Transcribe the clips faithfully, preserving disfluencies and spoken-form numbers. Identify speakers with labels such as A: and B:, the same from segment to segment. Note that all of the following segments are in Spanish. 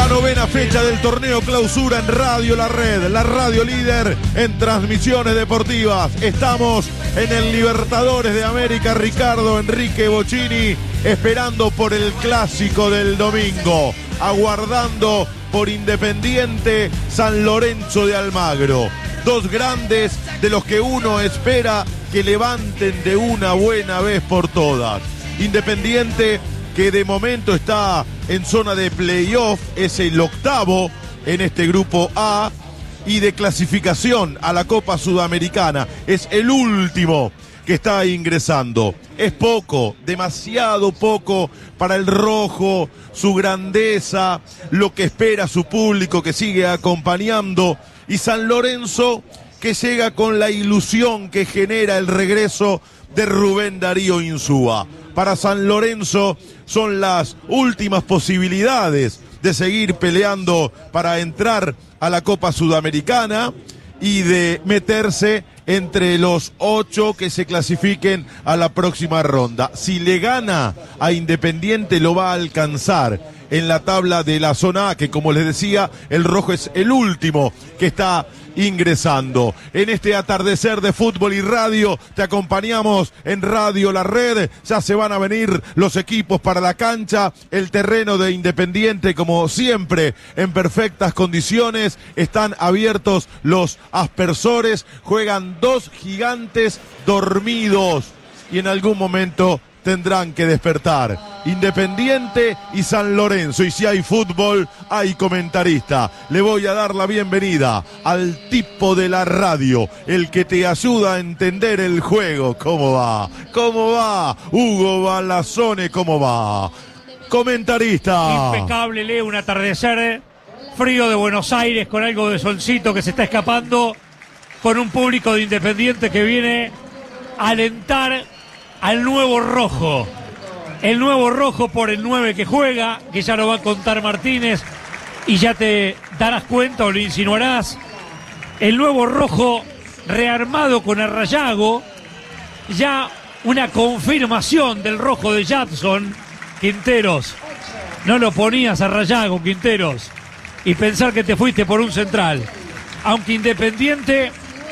A: La novena fecha del torneo clausura en Radio La Red, la radio líder en transmisiones deportivas. Estamos en el Libertadores de América, Ricardo Enrique Bocchini, esperando por el clásico del domingo, aguardando por Independiente San Lorenzo de Almagro. Dos grandes de los que uno espera que levanten de una buena vez por todas. Independiente, que de momento está en zona de playoff, es el octavo en este grupo A, y de clasificación a la Copa Sudamericana es el último que está ingresando. Es poco, demasiado poco para el rojo, su grandeza, lo que espera su público que sigue acompañando, y San Lorenzo, que llega con la ilusión que genera el regreso de Rubén Darío Insúa. Para San Lorenzo son las últimas posibilidades de seguir peleando para entrar a la Copa Sudamericana y de meterse entre los ocho que se clasifiquen a la próxima ronda. Si le gana a Independiente, lo va a alcanzar en la tabla de la zona A, que como les decía, el rojo es el último que está ingresando. En este atardecer de fútbol y radio, te acompañamos en Radio La Red. Ya se van a venir los equipos para la cancha. El terreno de Independiente, como siempre, en perfectas condiciones. Están abiertos los aspersores. Juegan dos gigantes dormidos y en algún momento tendrán que despertar. Independiente y San Lorenzo. Y si hay fútbol, hay comentarista. Le voy a dar la bienvenida al tipo de la radio, el que te ayuda a entender el juego. ¿Cómo va? ¿Cómo va? Hugo Balazone, ¿cómo va? Comentarista.
B: Impecable, lee un atardecer frío de Buenos Aires con algo de solcito que se está escapando, con un público de Independiente que viene a alentar al nuevo rojo. El nuevo rojo por el nueve que juega, que ya lo va a contar Martínez y ya te darás cuenta o lo insinuarás. El nuevo rojo rearmado con Arrayago, ya una confirmación del rojo de Jadson. Quinteros, no lo ponías a Arrayago, Quinteros, y pensar que te fuiste por un central. Aunque Independiente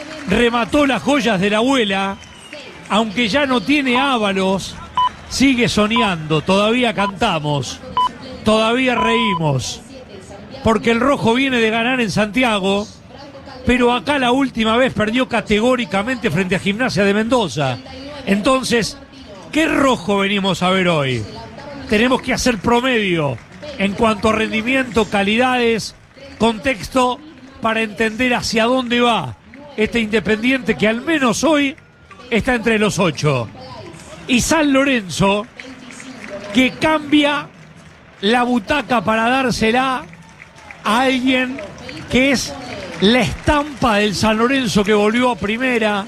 B: remató las joyas de la abuela, aunque ya no tiene Ábalos, sigue soñando, todavía cantamos, todavía reímos, porque el rojo viene de ganar en Santiago, pero acá la última vez perdió categóricamente frente a Gimnasia de Mendoza. Entonces, ¿qué rojo venimos a ver hoy? Tenemos que hacer promedio en cuanto a rendimiento, calidades, contexto, para entender hacia dónde va este Independiente que al menos hoy está entre los ocho. Y San Lorenzo, que cambia la butaca para dársela a alguien que es la estampa del San Lorenzo que volvió a primera,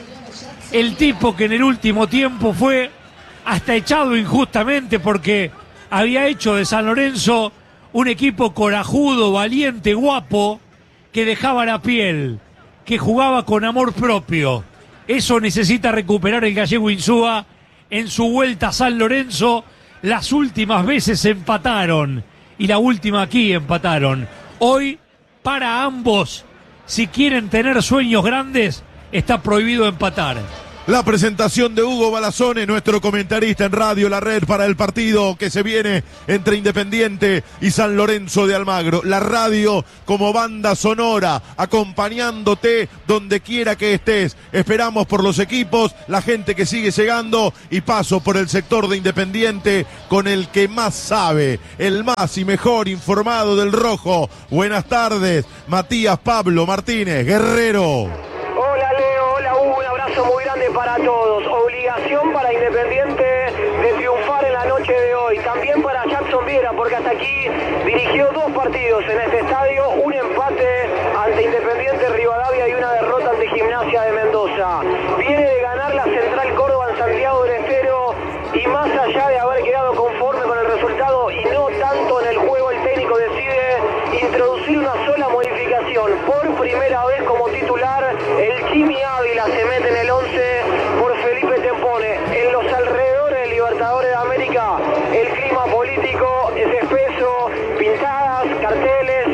B: el tipo que en el último tiempo fue hasta echado injustamente porque había hecho de San Lorenzo un equipo corajudo, valiente, guapo, que dejaba la piel, que jugaba con amor propio. Eso necesita recuperar el gallego Insúa. En su vuelta a San Lorenzo, las últimas veces empataron y la última aquí empataron. Hoy, para ambos, si quieren tener sueños grandes, está prohibido empatar.
A: La presentación de Hugo Balazone, nuestro comentarista en Radio La Red, para el partido que se viene entre Independiente y San Lorenzo de Almagro. La radio como banda sonora, acompañándote donde quiera que estés. Esperamos por los equipos, la gente que sigue llegando, y paso por el sector de Independiente con el que más sabe, el más y mejor informado del rojo. Buenas tardes, Matías Pablo Martínez, Guerrero.
C: Hola Leo, hola Hugo, un abrazo muy grande para todos. Obligación para Independiente de triunfar en la noche de hoy. También para Jackson Viera, porque hasta aquí dirigió dos partidos en este estadio, un empate ante Independiente Rivadavia y una derrota ante Gimnasia de Mendoza. Viene de ganar la Central Córdoba en Santiago del Estero y más allá de haber quedado conforme con el resultado y no tanto en el juego, el técnico decide introducir una sola modificación. Por primera vez como titular, el Jimmy Ávila se mete en el once por Felipe Tempone. En los alrededores del Libertadores de América, el clima político es espeso, pintadas, carteles,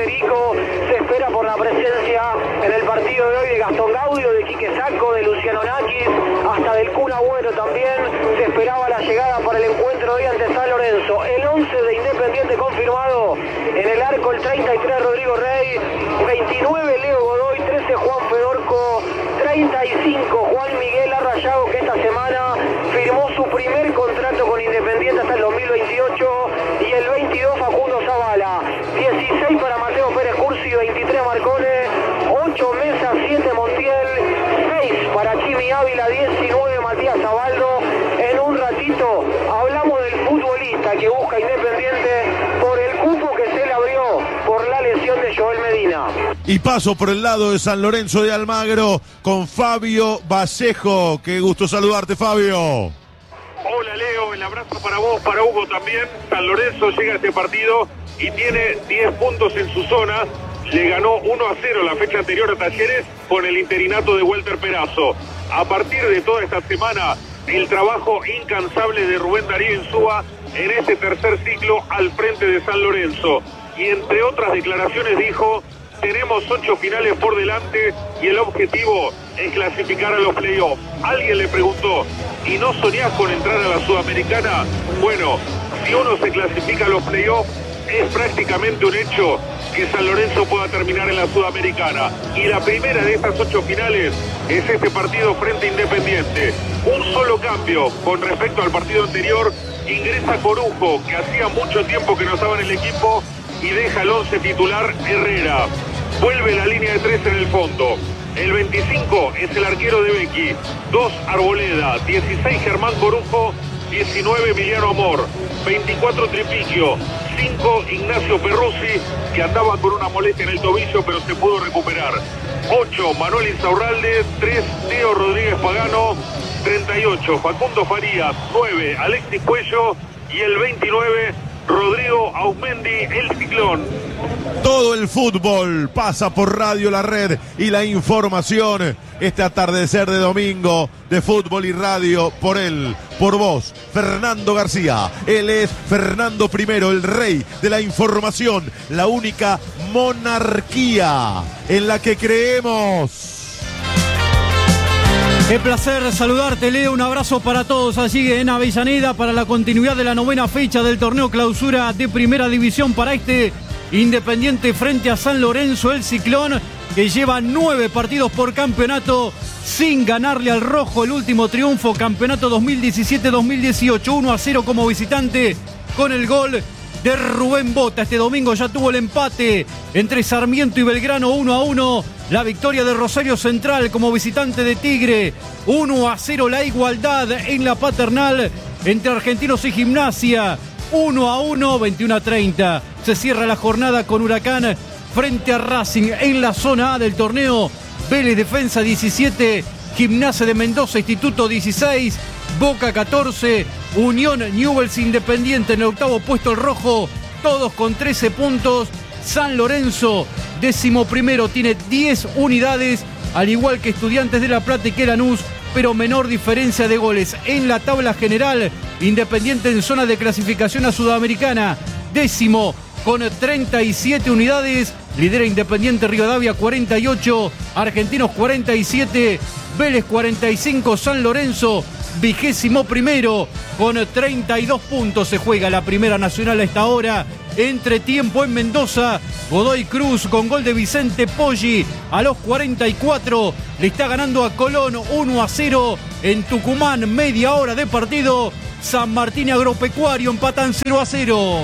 C: Federico. Se espera por la presencia en el partido de hoy de Gastón Gaudio, de Quique Sacco, de Luciano Nakis, hasta del Kun Agüero también. Se esperaba la llegada para el encuentro de hoy ante San Lorenzo. El once de Independiente confirmado. En el arco el treinta y tres Rodrigo Rey, veintinueve Leo Godoy, trece Juan Fedorco, treinta y cinco Juan Miguel Arrayado, que esta semana firmó su primer contrato con Independiente hasta el dos mil veintiocho, y el veintidós Facundo Zavala, dieciséis para Mateo Pérez Cursi, veintitrés Marcone, ocho Mesa, siete Montiel, seis para Chimi Ávila, diecinueve Matías Zabaldo. En un ratito hablamos del futbolista que busca Independiente por el cupo que se le abrió por la lesión de Joel Medina.
A: Y paso por el lado de San Lorenzo de Almagro con Fabio Vallejo. Qué gusto saludarte, Fabio.
D: Hola, Leo, el abrazo para vos, para Hugo también. San Lorenzo llega a este partido y tiene diez puntos en su zona. Le ganó uno a cero la fecha anterior a Talleres con el interinato de Walter Perazo. A partir de toda esta semana, el trabajo incansable de Rubén Darío Insúa en este tercer ciclo al frente de San Lorenzo. Y entre otras declaraciones dijo: tenemos ocho finales por delante y el objetivo es clasificar a los playoffs. Alguien le preguntó: ¿y no soñás con entrar a la Sudamericana? Bueno, si uno se clasifica a los playoffs, es prácticamente un hecho que San Lorenzo pueda terminar en la Sudamericana. Y la primera de estas ocho finales es este partido frente a Independiente. Un solo cambio con respecto al partido anterior: ingresa Corujo, que hacía mucho tiempo que no estaba en el equipo, y deja el once titular Herrera. Vuelve la línea de tres en el fondo. El veinticinco es el arquero de Becky, dos Arboleda, dieciséis Germán Corujo, diecinueve Emiliano Amor, veinticuatro Tripiquio, cinco Ignacio Perruzzi, que andaba con una molestia en el tobillo pero se pudo recuperar, ocho Manuel Insaurralde, tres Teo Rodríguez Pagano, treinta y ocho Facundo Farías, nueve Alexis Cuello y el veintinueve Rodrigo Ausmendi, el Ciclón.
A: Todo el fútbol pasa por Radio La Red y la información este atardecer de domingo de fútbol y radio por él, por vos, Fernando García. Él es Fernando primero, el rey de la información, la única monarquía en la que creemos.
E: Qué placer saludarte, Leo. Un abrazo para todos allí en Avellaneda para la continuidad de la novena fecha del torneo clausura de Primera División para este Independiente frente a San Lorenzo, el Ciclón, que lleva nueve partidos por campeonato sin ganarle al rojo. El último triunfo, campeonato dos mil diecisiete dos mil dieciocho, uno a cero como visitante con el gol de Rubén Bota. Este domingo ya tuvo el empate entre Sarmiento y Belgrano, uno a uno. La victoria de Rosario Central como visitante de Tigre, uno a cero. La igualdad en la Paternal entre Argentinos y Gimnasia, uno a uno, veintiuno a treinta. Se cierra la jornada con Huracán frente a Racing en la zona A del torneo. Vélez Defensa diecisiete, Gimnasia de Mendoza Instituto dieciséis, Boca catorce, Unión Newell's Independiente en el octavo puesto el rojo, todos con trece puntos. San Lorenzo, décimo primero, tiene diez unidades, al igual que Estudiantes de La Plata y que Lanús, pero menor diferencia de goles. En la tabla general, Independiente en zona de clasificación a Sudamericana, décimo con treinta y siete unidades, lidera Independiente Rivadavia cuarenta y ocho, Argentinos cuarenta y siete, Vélez cuarenta y cinco, San Lorenzo vigésimo primero con treinta y dos puntos. Se juega la Primera Nacional a esta hora. Entre tiempo en Mendoza, Godoy Cruz con gol de Vicente Poggi a los cuarenta y cuatro le está ganando a Colón uno a cero. En Tucumán, media hora de partido, San Martín Agropecuario empatan cero a cero.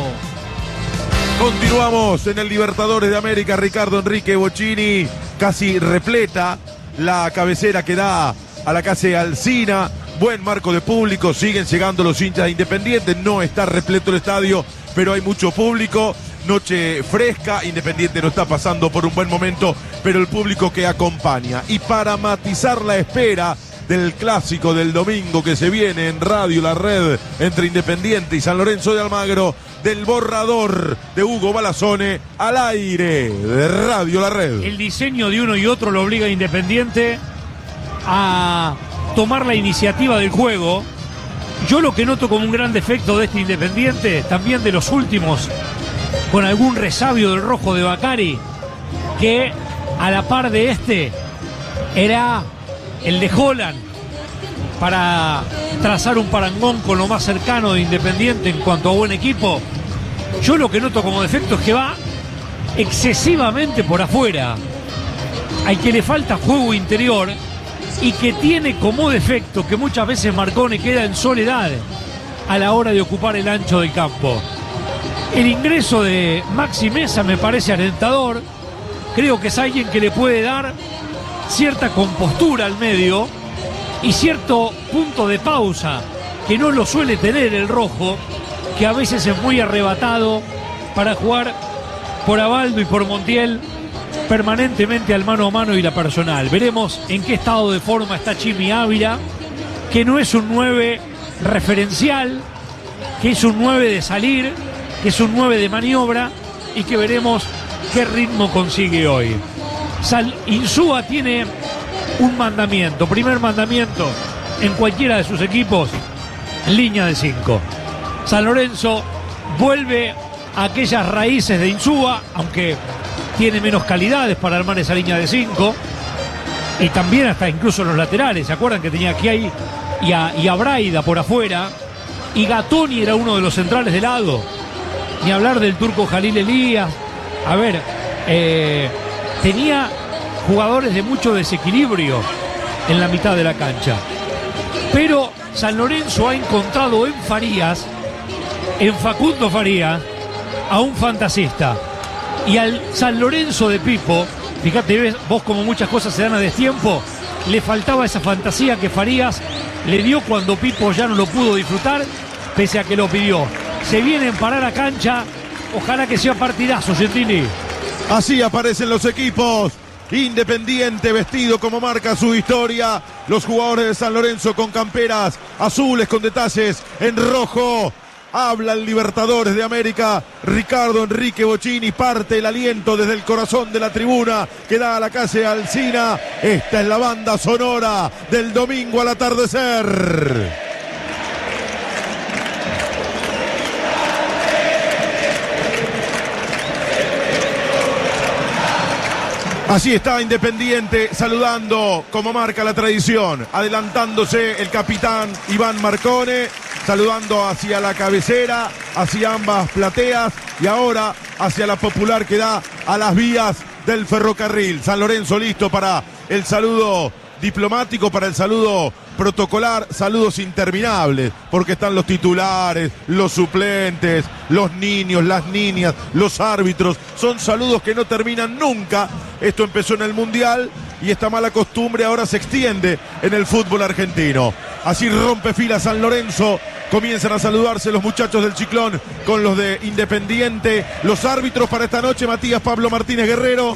A: Continuamos en el Libertadores de América. Ricardo Enrique Bocchini, casi repleta la cabecera que da a la calle Alsina. Buen marco de público, siguen llegando los hinchas de Independiente, no está repleto el estadio, pero hay mucho público. Noche fresca, Independiente no está pasando por un buen momento, pero el público que acompaña. Y para matizar la espera del clásico del domingo que se viene en Radio La Red entre Independiente y San Lorenzo de Almagro, del borrador de Hugo Balazone al aire de Radio La Red.
B: El diseño de uno y otro lo obliga a Independiente a tomar la iniciativa del juego. Yo lo que noto como un gran defecto de este Independiente, también de los últimos con algún resabio del rojo de Bacari, que a la par de este era el de Holland para trazar un parangón con lo más cercano de Independiente en cuanto a buen equipo. Yo lo que noto como defecto es que va excesivamente por afuera, al que le falta juego interior, y que tiene como defecto que muchas veces Marcone queda en soledad a la hora de ocupar el ancho del campo. El ingreso de Maxi Mesa me parece alentador. Creo que es alguien que le puede dar cierta compostura al medio y cierto punto de pausa que no lo suele tener el rojo, que a veces es muy arrebatado para jugar por Abaldo y por Montiel permanentemente al mano a mano y la personal. Veremos en qué estado de forma está Chimi Ávila, que no es un nueve referencial, que es un nueve de salir, que es un nueve de maniobra, y que veremos qué ritmo consigue hoy. Sal Insúa tiene un mandamiento, primer mandamiento en cualquiera de sus equipos, línea de cinco. San Lorenzo vuelve a aquellas raíces de Insúa, aunque tiene menos calidades para armar esa línea de cinco, y también hasta incluso los laterales. ¿Se acuerdan que tenía aquí ahí y a, y a Braida por afuera? Y Gatoni era uno de los centrales de lado. Ni hablar del turco Jalil Elías. A ver, eh, tenía jugadores de mucho desequilibrio en la mitad de la cancha. Pero San Lorenzo ha encontrado en Farías, en Facundo Farías, a un fantasista. Y al San Lorenzo de Pipo, fíjate, ves vos como muchas cosas se dan a destiempo, le faltaba esa fantasía que Farías le dio cuando Pipo ya no lo pudo disfrutar, pese a que lo pidió. Se vienen para la cancha, ojalá que sea partidazo, Gentili.
A: Así aparecen los equipos. Independiente vestido como marca su historia. Los jugadores de San Lorenzo con camperas azules con detalles en rojo. Habla el Libertadores de América, Ricardo Enrique Bocchini, parte el aliento desde el corazón de la tribuna que da a la calle Alsina. Esta es la banda sonora del domingo al atardecer. Así está Independiente saludando como marca la tradición, adelantándose el capitán Iván Marcone, saludando hacia la cabecera, hacia ambas plateas y ahora hacia la popular que da a las vías del ferrocarril. San Lorenzo listo para el saludo diplomático, para el saludo protocolar, saludos interminables, porque están los titulares, los suplentes, los niños, las niñas, los árbitros. Son saludos que no terminan nunca. Esto empezó en el Mundial y esta mala costumbre ahora se extiende en el fútbol argentino. Así rompe fila San Lorenzo. Comienzan a saludarse los muchachos del Chiclón con los de Independiente. Los árbitros para esta noche, Matías Pablo Martínez Guerrero.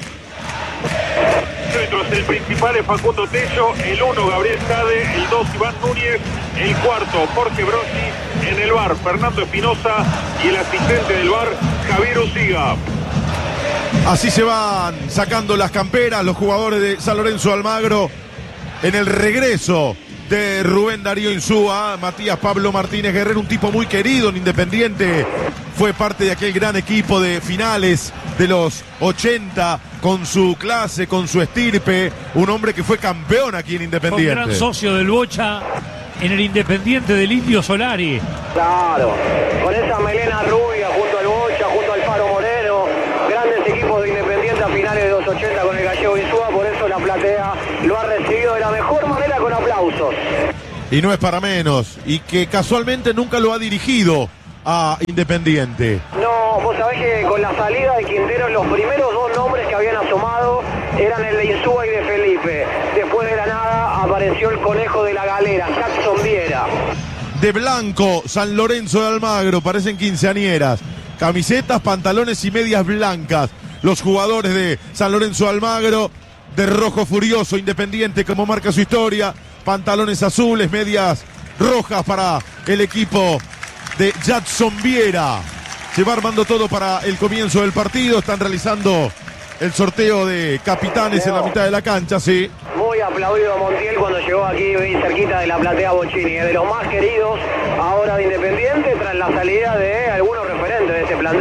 D: El principal es Facundo Tello, el uno Gabriel Sade, el dos Iván Núñez, el cuarto Jorge Brossi, en el bar Fernando Espinosa y el asistente del bar Javier Uciga.
A: Así se van sacando las camperas los jugadores de San Lorenzo Almagro en el regreso de Rubén Darío Insúa. Matías Pablo Martínez Guerrero, un tipo muy querido en Independiente, fue parte de aquel gran equipo de finales de los ochenta, con su clase, con su estirpe, un hombre que fue campeón aquí en Independiente.
B: Un gran socio del Bocha en el Independiente del Indio Solari.
C: Claro, con esa melena rubia junto al Bocha, junto al Faro Moreno, grandes equipos de Independiente a finales de los ochenta con el gallego Insúa, por eso la platea lo ha recibido de la mejor manera con aplausos.
A: Y no es para menos, y que casualmente nunca lo ha dirigido a Independiente.
C: No, vos sabés que con la salida de Quintero los primeros dos nombres que habían asomado eran el de Insúa y de Felipe. Después de la nada apareció el conejo de la galera, Jackson Viera.
A: De blanco, San Lorenzo de Almagro, parecen quinceañeras. Camisetas, pantalones y medias blancas. Los jugadores de San Lorenzo de Almagro, de rojo furioso, Independiente como marca su historia. Pantalones azules, medias rojas para el equipo de Jackson Viera. Se va armando todo para el comienzo del partido. Están realizando el sorteo de capitanes en la mitad de la cancha, sí.
C: Muy aplaudido a Montiel cuando llegó aquí cerquita de la platea Bocchini, de los más queridos ahora de Independiente tras la salida de algunos referentes de este plantel, ¿no? Lo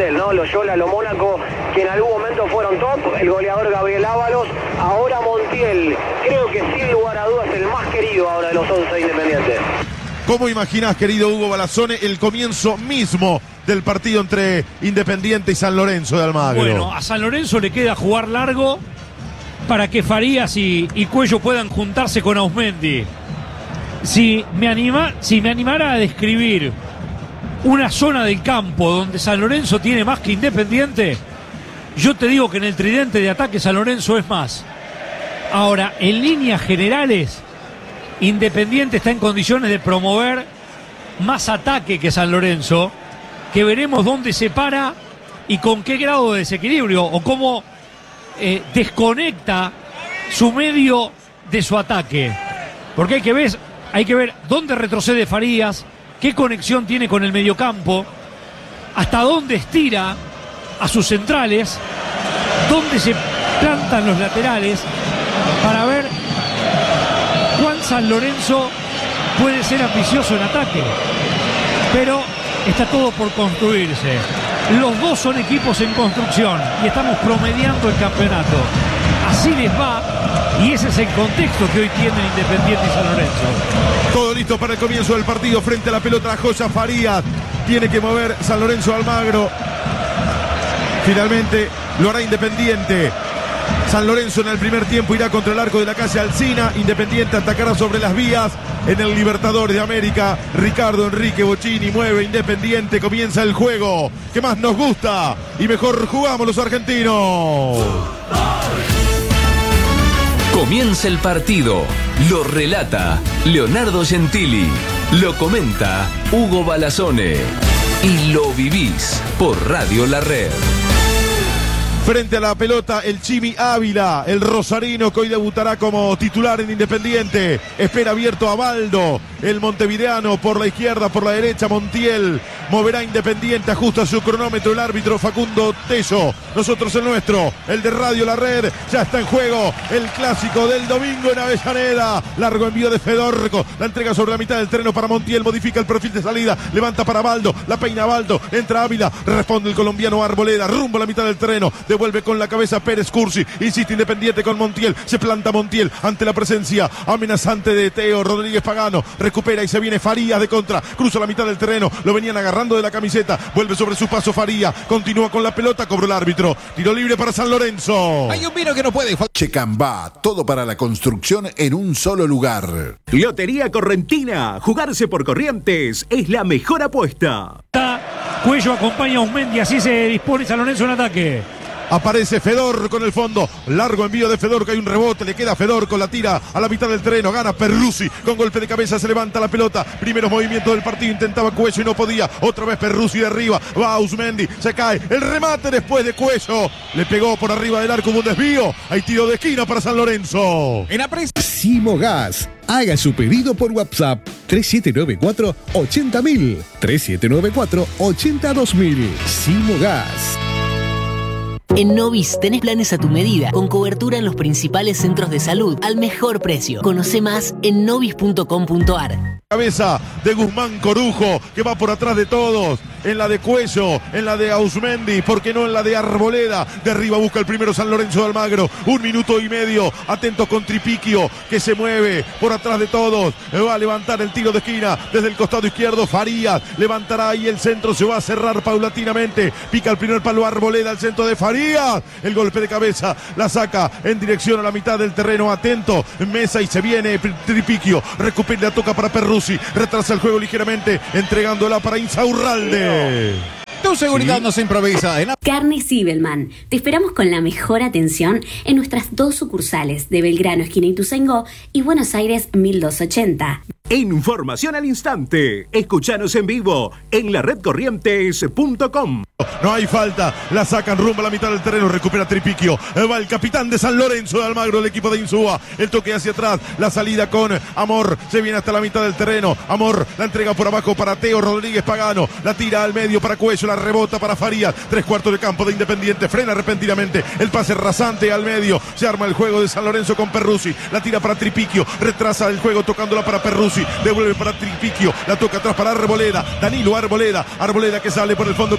C: Loyola, lo Mónaco, que en algún momento fueron top, el goleador Gabriel Ábalos, ahora Montiel, creo que sin lugar a dudas el más querido ahora de los once de Independiente.
A: ¿Cómo imaginás, querido Hugo Balazzone, el comienzo mismo del partido entre Independiente y San Lorenzo de Almagro?
B: Bueno, a San Lorenzo le queda jugar largo para que Farías y, y Cuello puedan juntarse con Ausmendi. Si me, anima, si me animara a describir una zona del campo donde San Lorenzo tiene más que Independiente, yo te digo que en el tridente de ataque San Lorenzo es más. Ahora, en líneas generales, Independiente está en condiciones de promover más ataque que San Lorenzo, que veremos dónde se para y con qué grado de desequilibrio o cómo eh, desconecta su medio de su ataque. Porque hay que ver, hay que ver dónde retrocede Farías, qué conexión tiene con el mediocampo, hasta dónde estira a sus centrales, dónde se plantan los laterales, para ver cuán San Lorenzo puede ser ambicioso en ataque. Pero está todo por construirse. Los dos son equipos en construcción y estamos promediando el campeonato. Así les va y ese es el contexto que hoy tienen Independiente y San Lorenzo.
A: Todo listo para el comienzo del partido. Frente a la pelota la joya Farías. Tiene que mover San Lorenzo Almagro. Finalmente lo hará Independiente. San Lorenzo en el primer tiempo irá contra el arco de la calle Alsina. Independiente atacará sobre las vías en el Libertadores de América. Ricardo Enrique Bocchini mueve Independiente. Comienza el juego que más nos gusta y mejor jugamos los argentinos.
F: Comienza el partido. Lo relata Leonardo Gentili. Lo comenta Hugo Balazzone. Y lo vivís por Radio La Red.
A: Frente a la pelota el Chimi Ávila, el rosarino que hoy debutará como titular en Independiente. Espera abierto a Baldo, el montevideano por la izquierda, por la derecha Montiel. Moverá Independiente, ajusta su cronómetro el árbitro Facundo Tello. Nosotros el nuestro, el de Radio La Red. Ya está en juego el clásico del domingo en Avellaneda. Largo envío de Fedorco, la entrega sobre la mitad del terreno para Montiel. Modifica el perfil de salida, levanta para Baldo, la peina Baldo, entra Ávila, responde el colombiano Arboleda, rumbo a la mitad del terreno. Devuelve con la cabeza Pérez Cursi. Insiste Independiente con Montiel. Se planta Montiel ante la presencia amenazante de Teo Rodríguez Pagano. Recupera y se viene Farías de contra. Cruza la mitad del terreno. Lo venían agarrando de la camiseta. Vuelve sobre su paso Farías. Continúa con la pelota. Cobró el árbitro. Tiro libre para San Lorenzo.
G: Hay un vino que no puede faltar.
H: Checambá. Todo para la construcción en un solo lugar.
I: Lotería Correntina. Jugarse por Corrientes es la mejor apuesta.
B: Cuello acompaña a Ausmendi. Así se dispone San Lorenzo en ataque.
A: Aparece Fedor con el fondo. Largo envío de Fedor, que hay un rebote. Le queda Fedor con la tira a la mitad del terreno. Gana Perruzzi con golpe de cabeza. Se levanta la pelota. Primeros movimientos del partido. Intentaba Cuello y no podía. Otra vez Perruzzi de arriba. Va Ausmendi. Se cae. El remate después de Cuello. Le pegó por arriba del arco. Hubo un desvío. Hay tiro de esquina para San Lorenzo.
G: En apres-
J: Simogas. Haga su pedido por WhatsApp tres siete nueve cuatro ochenta mil. tres siete nueve cuatro ochenta dos mil. Simogas.
K: En Novis tenés planes a tu medida, con cobertura en los principales centros de salud, al mejor precio. Conoce más en novis punto com punto ar.
A: Cabeza de Guzmán Corujo, que va por atrás de todos. En la de Cuello, en la de Ausmendi, ¿por qué no en la de Arboleda? De arriba busca el primero San Lorenzo de Almagro. Un minuto y medio. Atentos con Tripiquio, que se mueve por atrás de todos. Va a levantar el tiro de esquina desde el costado izquierdo. Farías levantará ahí el centro. Se va a cerrar paulatinamente. Pica el primer palo Arboleda al centro de Farías. El golpe de cabeza la saca en dirección a la mitad del terreno. Atento Mesa y se viene Tripiquio. Recupera, la toca para Perruzzi. Retrasa el juego ligeramente, entregándola para Insaurralde.
G: Tu seguridad ¿Sí? no se improvisa. En...
L: Carne Sibelman. Te esperamos con la mejor atención en nuestras dos sucursales de Belgrano, esquina Ituzaingó, y Buenos Aires mil doscientos ochenta.
I: Información al instante. Escuchanos en vivo en la red corrientes punto com.
A: No hay falta, la sacan rumbo a la mitad del terreno, recupera Tripiquio, va el capitán de San Lorenzo de Almagro, el equipo de Insúa, el toque hacia atrás, la salida con Amor, se viene hasta la mitad del terreno, Amor, la entrega por abajo para Teo Rodríguez Pagano, la tira al medio para Cuello, la rebota para Farías, tres cuartos de campo de Independiente, frena repentinamente, el pase rasante al medio, se arma el juego de San Lorenzo con Perruzzi, la tira para Tripiquio, retrasa el juego tocándola para Perruzzi, devuelve para Tripiquio, la toca atrás para Arboleda, Danilo Arboleda, Arboleda que sale por el fondo con Guzmán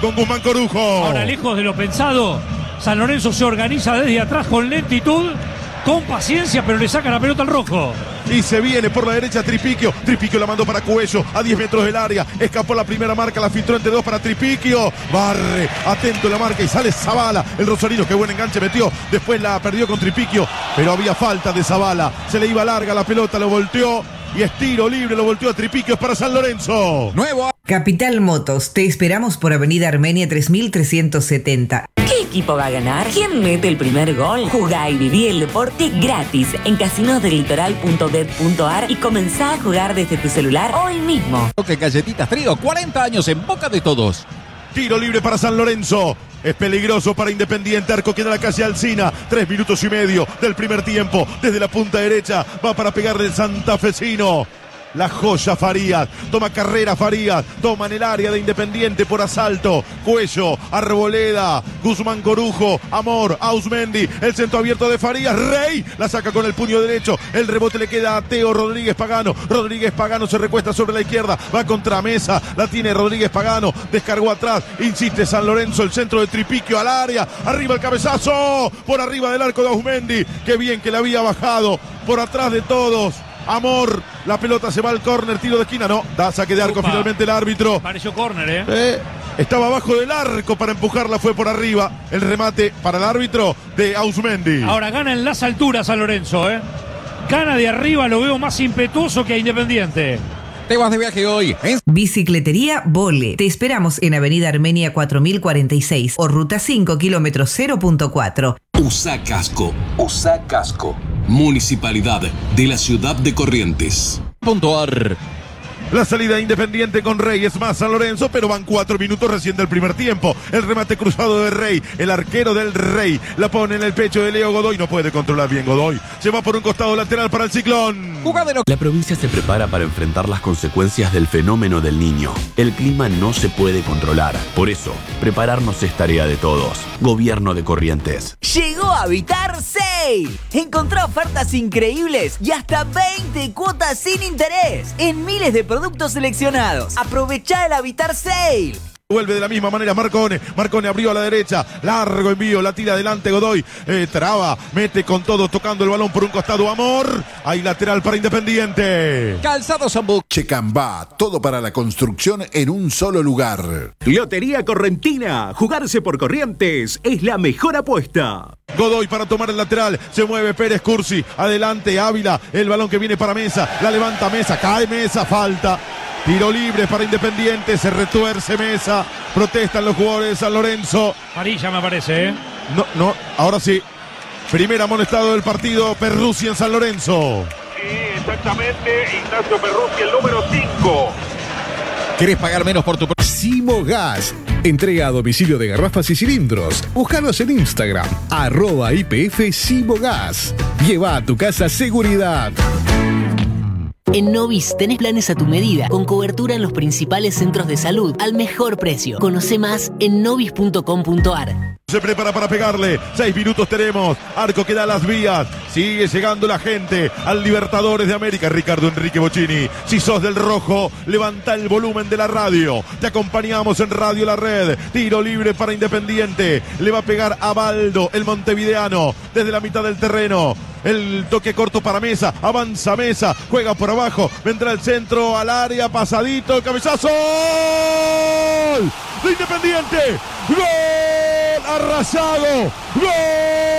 A: Corujo.
B: Ahora, lejos de lo pensado, San Lorenzo se organiza desde atrás con lentitud, con paciencia, pero le saca la pelota al rojo.
A: Y se viene por la derecha Tripiquio. Tripiquio la mandó para Cuello a diez metros del área. Escapó la primera marca, la filtró entre dos para Tripiquio. Barre, atento la marca y sale Zavala. El rosarino, qué buen enganche metió. Después la perdió con Tripiquio, pero había falta de Zavala. Se le iba larga la pelota, lo volteó. Y es tiro libre, lo volteó a Tripiquio para San Lorenzo.
G: Nuevo.
M: Capital Motos, te esperamos por Avenida Armenia tres mil trescientos setenta.
N: ¿Qué equipo va a ganar? ¿Quién mete el primer gol? Jugá y viví el deporte gratis en casinos del litoral punto bet punto ar y comenzá a jugar desde tu celular hoy mismo.
G: Que galletitas Trío, cuarenta años en boca de todos.
A: Tiro libre para San Lorenzo. Es peligroso para Independiente. Arco queda la calle Alsina. Tres minutos y medio del primer tiempo. Desde la punta derecha va para pegarle el santafesino. La joya Farías, toma carrera Farías, toma en el área de Independiente por asalto, Cuello, Arboleda, Guzmán Corujo, Amor, Ausmendi, el centro abierto de Farías, Rey, la saca con el puño derecho, el rebote le queda a Teo Rodríguez Pagano, Rodríguez Pagano se recuesta sobre la izquierda, va contra Mesa, la tiene Rodríguez Pagano, descargó atrás, insiste San Lorenzo, el centro de Tripiquio al área, arriba el cabezazo, por arriba del arco de Ausmendi, qué bien que la había bajado, por atrás de todos. Amor, la pelota se va al córner, tiro de esquina, no, da saque de arco. Upa. Finalmente el árbitro.
B: Pareció córner, ¿eh?
A: eh. Estaba abajo del arco para empujarla, fue por arriba. El remate para el árbitro de Ausmendi.
B: Ahora gana en las alturas San Lorenzo, ¿eh? Gana de arriba, lo veo más impetuoso que a Independiente.
G: Te vas de viaje hoy. ¿eh?
M: Bicicletería Vole. Te esperamos en Avenida Armenia cuatro mil cuarenta y seis o Ruta cinco, kilómetro cero punto cuatro.
F: Usa casco. Usa casco. Municipalidad de la ciudad de Corrientes.
G: Puntuar.
A: La salida Independiente con Rey es más San Lorenzo, pero van cuatro minutos recién del primer tiempo. El remate cruzado de Rey, el arquero del Rey, la pone en el pecho de Leo Godoy, no puede controlar bien Godoy. Se va por un costado lateral para el Ciclón.
G: Jugadero.
O: La provincia se prepara para enfrentar las consecuencias del fenómeno del Niño. El clima no se puede controlar. Por eso, prepararnos es tarea de todos. Gobierno de Corrientes.
P: Llegó Habitar Sale. Encontrá ofertas increíbles y hasta veinte cuotas sin interés en miles de productos Productos seleccionados. Aprovechá el Habitar Sale.
A: Vuelve de la misma manera Marcone. Marcone abrió a la derecha. Largo envío. La tira adelante Godoy. Eh, traba. Mete con todo. Tocando el balón por un costado. Amor. Hay lateral para Independiente.
G: Calzado Sambuc.
H: Checambá. Todo para la construcción en un solo lugar.
I: Lotería Correntina. Jugarse por Corrientes es la mejor apuesta.
A: Godoy para tomar el lateral. Se mueve Pérez Cursi. Adelante Ávila. El balón que viene para Mesa. La levanta Mesa. Cae Mesa. Falta. Tiro libre para Independiente, se retuerce Mesa, protestan los jugadores de San Lorenzo.
B: Amarilla me parece, ¿eh?
A: No, no, ahora sí. Primer amonestado del partido, Perruzzi en San Lorenzo.
D: Sí, exactamente, Ignacio Perruzzi, el número cinco.
G: ¿Querés pagar menos por tu...
J: Simogas. Entrega a domicilio de garrafas y cilindros. Búscanos en Instagram, arroba I P F Simogas. Lleva a tu casa seguridad.
K: En Novis tenés planes a tu medida, con cobertura en los principales centros de salud, al mejor precio. Conoce más en novis punto com punto ar.
A: Se prepara para pegarle. Seis minutos tenemos. Arco que da las vías. Sigue llegando la gente al Libertadores de América. Ricardo Enrique Bocini. Si sos del rojo, levanta el volumen de la radio. Te acompañamos en Radio La Red. Tiro libre para Independiente. Le va a pegar a Baldo, el montevideano, desde la mitad del terreno. El toque corto para Mesa. Avanza Mesa. Juega por abajo. Vendrá el centro al área. Pasadito. El cabezazo. ¡Gol! De Independiente. ¡Gol! Arrasado. ¡Gol!